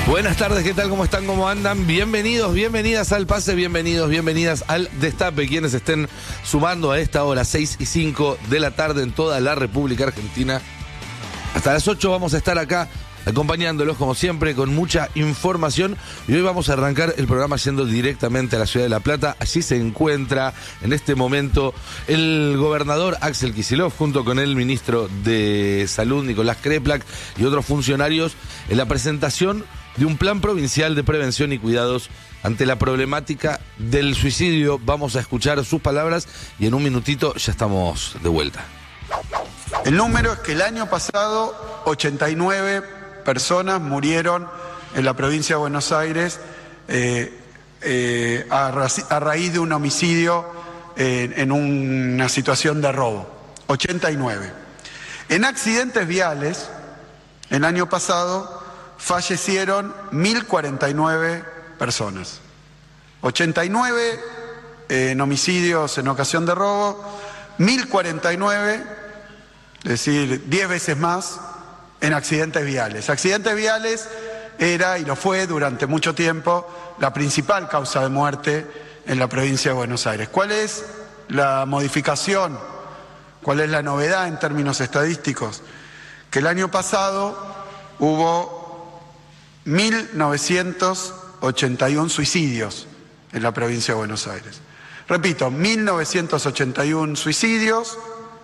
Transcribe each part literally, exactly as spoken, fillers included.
Buenas tardes, ¿qué tal? ¿Cómo están? ¿Cómo andan? Bienvenidos, bienvenidas al Pase, bienvenidos, bienvenidas al Destape, quienes estén sumando a esta hora, seis y cinco de la tarde en toda la República Argentina. Hasta las ocho vamos a estar acá acompañándolos como siempre con mucha información y hoy vamos a arrancar el programa yendo directamente a la ciudad de La Plata. Allí se encuentra en este momento el gobernador Axel Kicillof junto con el ministro de Salud Nicolás Kreplak y otros funcionarios en la presentación de un plan provincial de prevención y cuidados ante la problemática del suicidio. Vamos a escuchar sus palabras y en un minutito ya estamos de vuelta. El número es que el año pasado ochenta y nueve personas murieron en la provincia de Buenos Aires eh, eh, a, ra a raíz de un homicidio eh, en una situación de robo. ochenta y nueve. En accidentes viales, el año pasado fallecieron mil cuarenta y nueve personas. ochenta y nueve en homicidios en ocasión de robo, mil cuarenta y nueve, es decir, diez veces más en accidentes viales. Accidentes viales era, y lo fue durante mucho tiempo, la principal causa de muerte en la provincia de Buenos Aires. ¿Cuál es la modificación? ¿Cuál es la novedad en términos estadísticos? Que el año pasado hubo mil novecientos ochenta y uno suicidios en la provincia de Buenos Aires. Repito, mil novecientos ochenta y uno suicidios,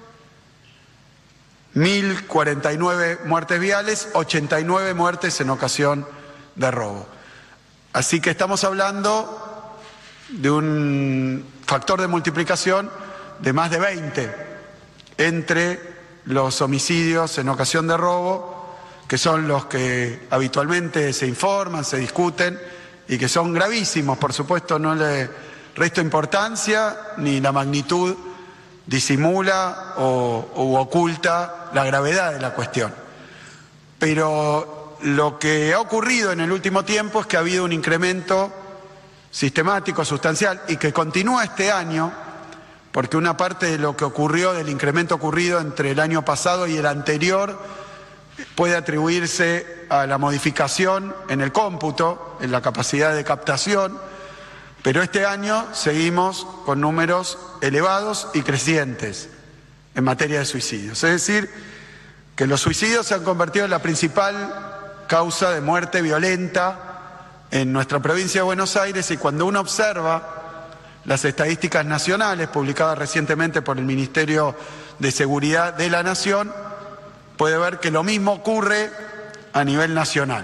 mil cuarenta y nueve muertes viales, ochenta y nueve muertes en ocasión de robo. Así que estamos hablando de un factor de multiplicación de más de veinte entre los homicidios en ocasión de robo, que son los que habitualmente se informan, se discuten y que son gravísimos. Por supuesto, no le resto importancia ni la magnitud disimula o, o oculta la gravedad de la cuestión. Pero lo que ha ocurrido en el último tiempo es que ha habido un incremento sistemático, sustancial, y que continúa este año, porque una parte de lo que ocurrió, del incremento ocurrido entre el año pasado y el anterior, puede atribuirse a la modificación en el cómputo, en la capacidad de captación, pero este año seguimos con números elevados y crecientes en materia de suicidios. Es decir, que los suicidios se han convertido en la principal causa de muerte violenta en nuestra provincia de Buenos Aires, y cuando uno observa las estadísticas nacionales publicadas recientemente por el Ministerio de Seguridad de la Nación, puede ver que lo mismo ocurre a nivel nacional.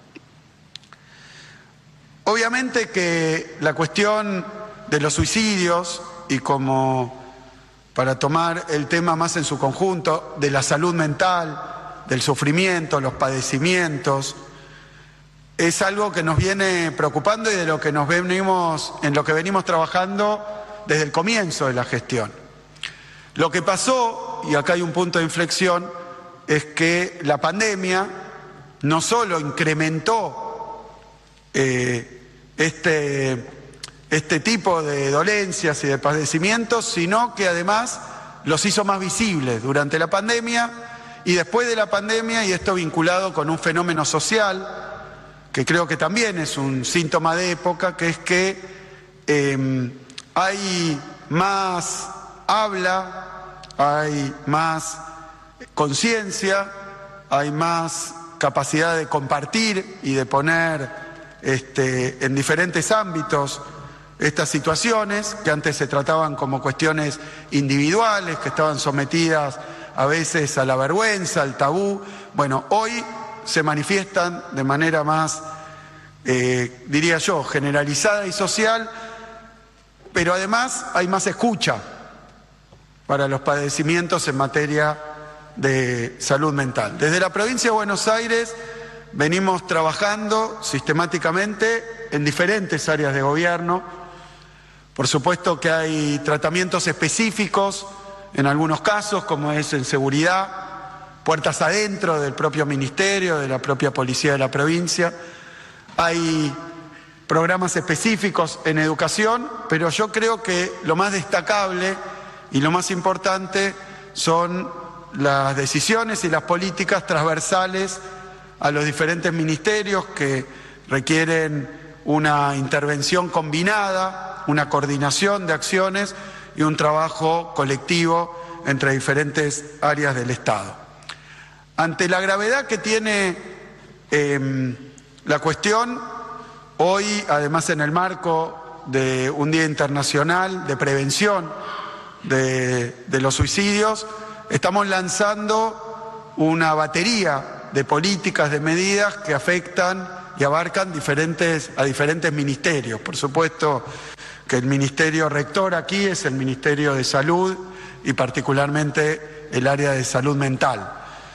Obviamente que la cuestión de los suicidios, y como para tomar el tema más en su conjunto, de la salud mental, del sufrimiento, los padecimientos, es algo que nos viene preocupando y de lo que nos venimos, en lo que venimos trabajando desde el comienzo de la gestión. Lo que pasó, y acá hay un punto de inflexión, es que la pandemia no solo incrementó eh, este, este tipo de dolencias y de padecimientos, sino que además los hizo más visibles durante la pandemia y después de la pandemia, y esto vinculado con un fenómeno social que creo que también es un síntoma de época, que es que eh, hay más habla, hay más conciencia, hay más capacidad de compartir y de poner este, en diferentes ámbitos estas situaciones que antes se trataban como cuestiones individuales, que estaban sometidas a veces a la vergüenza, al tabú. Bueno, hoy se manifiestan de manera más, eh, diría yo, generalizada y social, pero además hay más escucha para los padecimientos en materia de salud mental. Desde la provincia de Buenos Aires venimos trabajando sistemáticamente en diferentes áreas de gobierno. Por supuesto que hay tratamientos específicos en algunos casos, como es en seguridad, puertas adentro del propio ministerio, de la propia policía de la provincia. Hay programas específicos en educación, pero yo creo que lo más destacable y lo más importante son las decisiones y las políticas transversales a los diferentes ministerios que requieren una intervención combinada, una coordinación de acciones y un trabajo colectivo entre diferentes áreas del Estado. Ante la gravedad que tiene eh, la cuestión, hoy, además en el marco de un Día Internacional de Prevención de, de los Suicidios, estamos lanzando una batería de políticas, de medidas que afectan y abarcan diferentes, a diferentes ministerios. Por supuesto que el ministerio rector aquí es el Ministerio de Salud y particularmente el área de salud mental.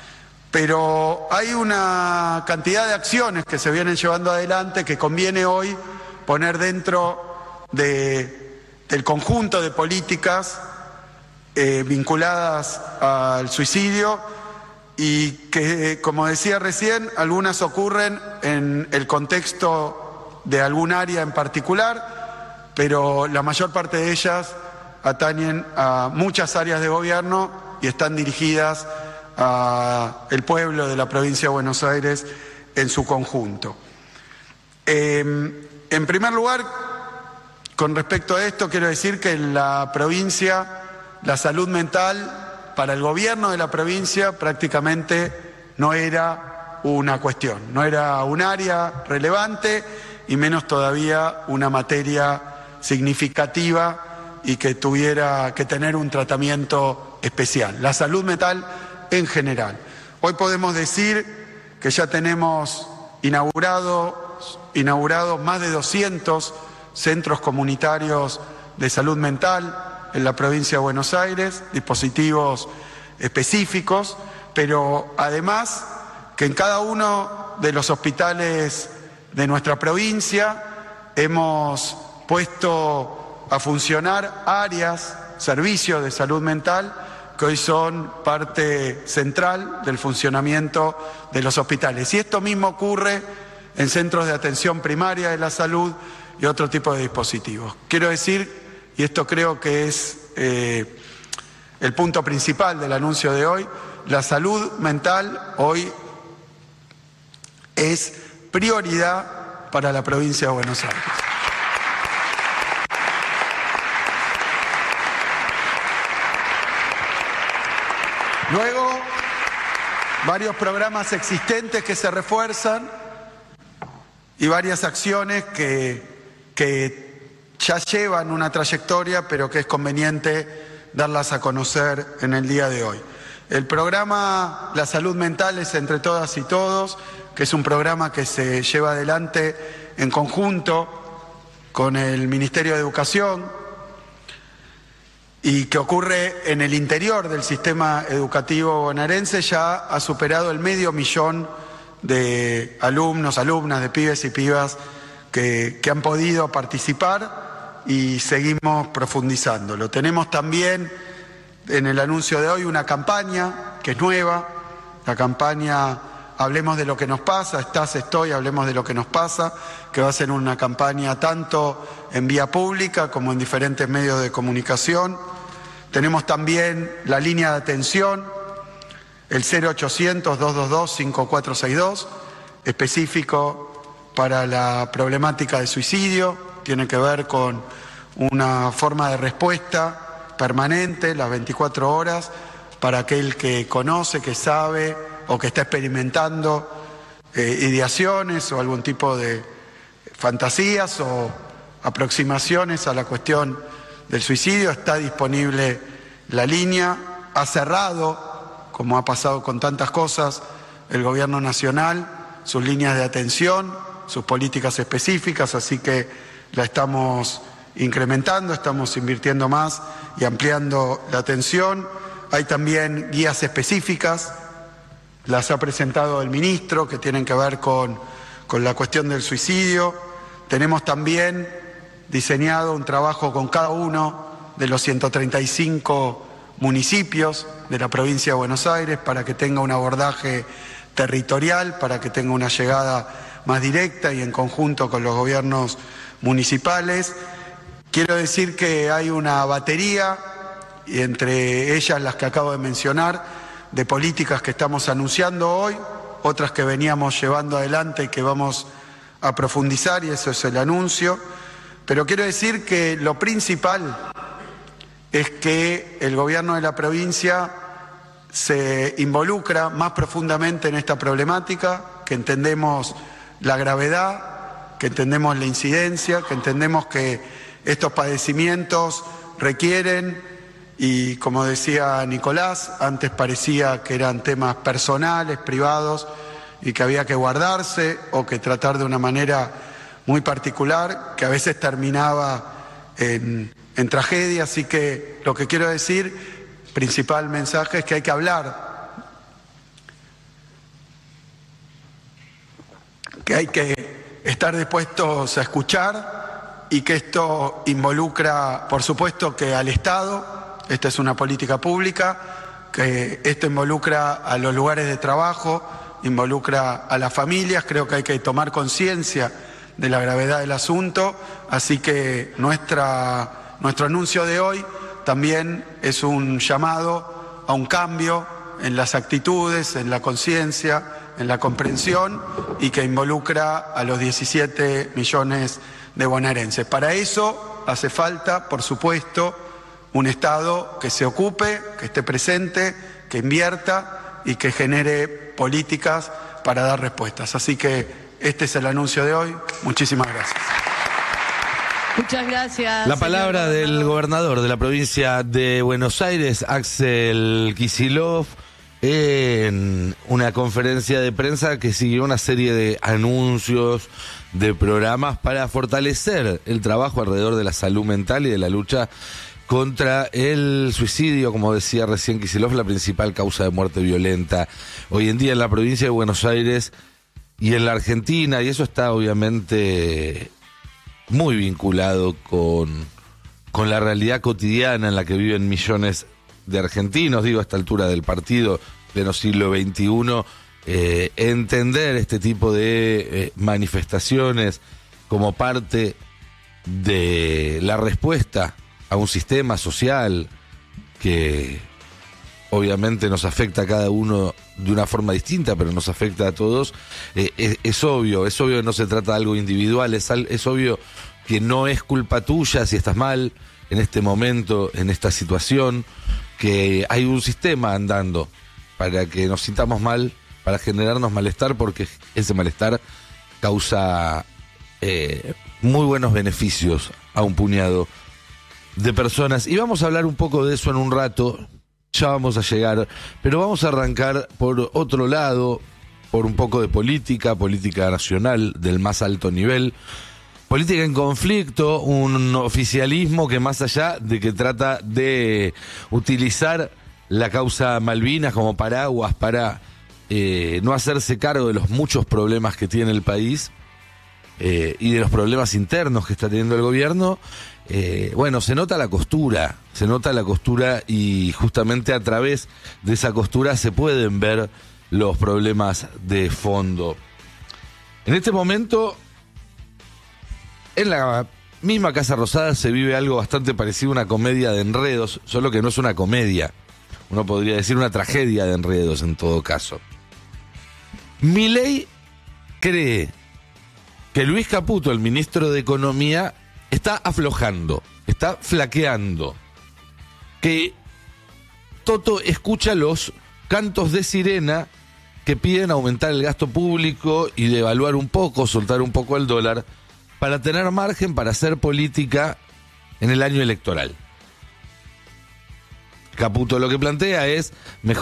Pero hay una cantidad de acciones que se vienen llevando adelante que conviene hoy poner dentro de, del conjunto de políticas eh, vinculadas al suicidio y que, como decía recién, algunas ocurren en el contexto de algún área en particular, pero la mayor parte de ellas atañen a muchas áreas de gobierno y están dirigidas al pueblo de la provincia de Buenos Aires en su conjunto. Eh, en primer lugar, con respecto a esto, quiero decir que en la provincia la salud mental para el gobierno de la provincia prácticamente no era una cuestión, no era un área relevante y menos todavía una materia significativa y que tuviera que tener un tratamiento especial. La salud mental en general. Hoy podemos decir que ya tenemos inaugurado, inaugurados más de doscientos centros comunitarios de salud mental en la provincia de Buenos Aires, dispositivos específicos, pero además que en cada uno de los hospitales de nuestra provincia hemos puesto a funcionar áreas, servicios de salud mental que hoy son parte central del funcionamiento de los hospitales. Y esto mismo ocurre en centros de atención primaria de la salud y otro tipo de dispositivos. Quiero decir, y esto creo que es eh, el punto principal del anuncio de hoy, la salud mental hoy es prioridad para la provincia de Buenos Aires. Luego, varios programas existentes que se refuerzan y varias acciones que, que ya llevan una trayectoria, pero que es conveniente darlas a conocer en el día de hoy. El programa La Salud Mental es Entre Todas y Todos, que es un programa que se lleva adelante en conjunto con el Ministerio de Educación y que ocurre en el interior del sistema educativo bonaerense. Ya ha superado el medio millón de alumnos, alumnas, de pibes y pibas que, que han podido participar y seguimos profundizándolo. Tenemos también en el anuncio de hoy una campaña que es nueva, la campaña Hablemos de lo que nos pasa, estás, estoy, hablemos de lo que nos pasa, que va a ser una campaña tanto en vía pública como en diferentes medios de comunicación. Tenemos también la línea de atención, el cero ochocientos, dos dos dos, cinco cuatro seis dos, específico para la problemática de suicidio, tiene que ver con una forma de respuesta permanente, las veinticuatro horas, para aquel que conoce, que sabe o que está experimentando eh, ideaciones o algún tipo de fantasías o aproximaciones a la cuestión del suicidio. Está disponible la línea, ha cerrado, como ha pasado con tantas cosas, el gobierno nacional, sus líneas de atención, sus políticas específicas, así que la estamos incrementando, estamos invirtiendo más y ampliando la atención. Hay también guías específicas, las ha presentado el ministro, que tienen que ver con, con la cuestión del suicidio. Tenemos también diseñado un trabajo con cada uno de los ciento treinta y cinco municipios de la provincia de Buenos Aires para que tenga un abordaje territorial, para que tenga una llegada más directa y en conjunto con los gobiernos municipales. Quiero decir que hay una batería, y entre ellas las que acabo de mencionar, de políticas que estamos anunciando hoy, otras que veníamos llevando adelante y que vamos a profundizar, y eso es el anuncio. Pero quiero decir que lo principal es que el gobierno de la provincia se involucra más profundamente en esta problemática, que entendemos la gravedad, que entendemos la incidencia, que entendemos que estos padecimientos requieren, y como decía Nicolás, antes parecía que eran temas personales, privados, y que había que guardarse o que tratar de una manera muy particular, que a veces terminaba en, en tragedia. Así que lo que quiero decir, principal mensaje, es que hay que hablar, que hay que estar dispuestos a escuchar, y que esto involucra, por supuesto, que al Estado. Esta es una política pública, que esto involucra a los lugares de trabajo, involucra a las familias. Creo que hay que tomar conciencia de la gravedad del asunto, así que nuestra, nuestro anuncio de hoy también es un llamado a un cambio en las actitudes, en la conciencia, en la comprensión, y que involucra a los diecisiete millones de bonaerenses. Para eso hace falta, por supuesto, un Estado que se ocupe, que esté presente, que invierta y que genere políticas para dar respuestas. Así que este es el anuncio de hoy. Muchísimas gracias. Muchas gracias. La palabra del gobernador de la provincia de Buenos Aires, Axel Kicillof, en una conferencia de prensa que siguió una serie de anuncios, de programas para fortalecer el trabajo alrededor de la salud mental y de la lucha contra el suicidio, como decía recién Kicillof, la principal causa de muerte violenta hoy en día en la provincia de Buenos Aires y en la Argentina, y eso está obviamente muy vinculado con, con la realidad cotidiana en la que viven millones de argentinos. Digo, a esta altura del partido, pleno siglo veintiuno, eh, entender este tipo de eh, manifestaciones como parte de la respuesta a un sistema social que obviamente nos afecta a cada uno de una forma distinta, pero nos afecta a todos, eh, es, es obvio, es obvio que no se trata de algo individual, es, es obvio que no es culpa tuya si estás mal en este momento, en esta situación, que hay un sistema andando para que nos sintamos mal, para generarnos malestar, porque ese malestar causa eh, muy buenos beneficios a un puñado de personas. Y vamos a hablar un poco de eso en un rato, ya vamos a llegar, pero vamos a arrancar por otro lado, por un poco de política, política nacional del más alto nivel, política en conflicto, un oficialismo que más allá de que trata de utilizar la causa Malvinas como paraguas para eh, no hacerse cargo de los muchos problemas que tiene el país eh, y de los problemas internos que está teniendo el gobierno. Eh, bueno, se nota la costura, se nota la costura y justamente a través de esa costura se pueden ver los problemas de fondo. En este momento, en la misma Casa Rosada se vive algo bastante parecido a una comedia de enredos, solo que no es una comedia, uno podría decir una tragedia de enredos en todo caso. Milei cree que Luis Caputo, el ministro de Economía, está aflojando, está flaqueando, que Toto escucha los cantos de sirena que piden aumentar el gasto público y devaluar un poco, soltar un poco el dólar, para tener margen para hacer política en el año electoral. Caputo lo que plantea es mejor